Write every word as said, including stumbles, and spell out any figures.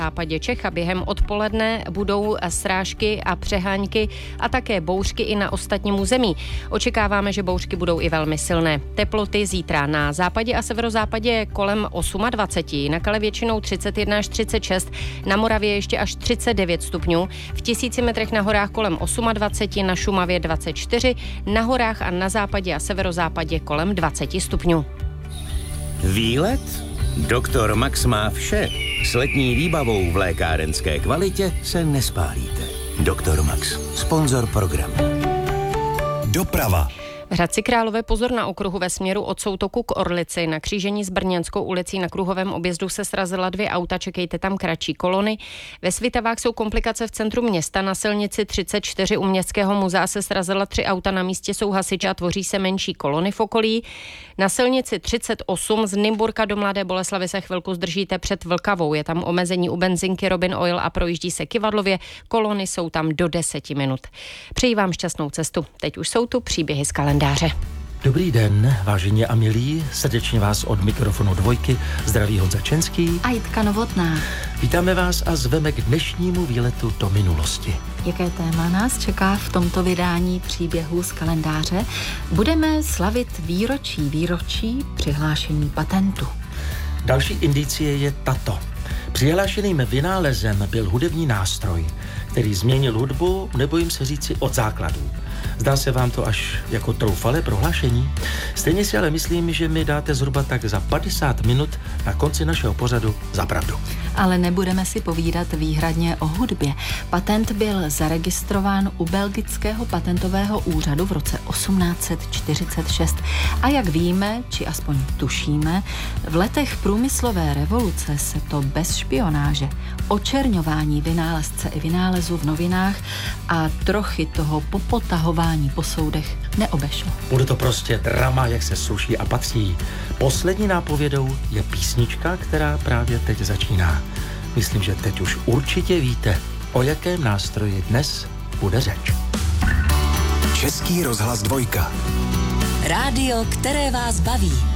západě Čech a během odpoledne budou srážky a přehánky a také bouřky i na ostatním území. Očekáváme, že bouřky budou i velmi silné. Teploty zítra na západě a severozápadě kolem dvacet osm, na Kale většinou třicet jedna až třicet šest, na Moravě ještě až třicet devět stupňů, v tisíci metrech na horách kolem dvacet osm, na Šumavě dvacet čtyři, na horách a na západě a severozápadě kolem dvacet stupňů. Výlet? Doktor Max má vše. S letní výbavou v lékárenské kvalitě se nespálíte. Doktor Max, sponzor programu. Doprava. V Hradci Králové pozor na okruhu ve směru od Soutoku k Orlici. Na křížení s Brněnskou ulicí na kruhovém objezdu se srazila dvě auta, čekejte tam kratší kolony. Ve Svitavách jsou komplikace v centru města. Na silnici třicet čtyři u Městského muzea se srazila tři auta, na místě jsou hasiči a tvoří se menší kolony v okolí. Na silnici třicet osm z Nymburka do Mladé Boleslavi se chvilku zdržíte před Vlkavou. Je tam omezení u benzinky Robin Oil a projíždí se Kyvadlově. Kolony jsou tam do deseti minut. Přeji vám šťastnou cestu. Teď už jsou tu příběhy z kalendáře. Dobrý den, vážení a milí, srdečně vás od mikrofonu Dvojky zdraví Honza Čenský a Jitka Novotná. Vítáme vás a zveme k dnešnímu výletu do minulosti. Jaké téma nás čeká v tomto vydání příběhů z kalendáře? Budeme slavit výročí výročí přihlášení patentu. Další indicie je tato. Přihlášeným vynálezem byl hudební nástroj, který změnil hudbu, nebojím se říci, od základů. Zdá se vám to až jako troufalé prohlášení? Stejně si ale myslím, že mi dáte zhruba tak za padesát minut na konci našeho pořadu za pravdu. Ale nebudeme si povídat výhradně o hudbě. Patent byl zaregistrován u belgického patentového úřadu v roce osmnáct set čtyřicet šest. A jak víme, či aspoň tušíme, v letech průmyslové revoluce se to bez špionáže, očerňování vynálezce i vynálezu v novinách a trochy toho popotahování po soudech neobešlo. Bude to prostě drama, jak se sluší a patří. Poslední nápovědou je písnička, která právě teď začíná. Myslím, že teď už určitě víte, o jakém nástroji dnes bude řeč. Český rozhlas Dvojka. Rádio, které vás baví.